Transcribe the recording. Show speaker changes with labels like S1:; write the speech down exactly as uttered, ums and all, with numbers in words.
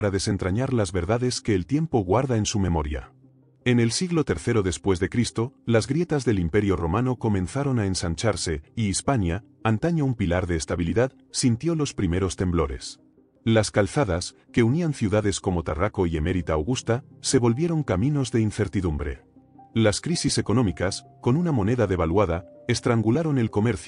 S1: para desentrañar las verdades que el tiempo guarda en su memoria. En el siglo tercero después de Cristo, las grietas del Imperio Romano comenzaron a ensancharse, y Hispania, antaño un pilar de estabilidad, sintió los primeros temblores. Las calzadas, que unían ciudades como Tarraco y Emérita Augusta, se volvieron caminos de incertidumbre. Las crisis económicas, con una moneda devaluada, estrangularon el comercio,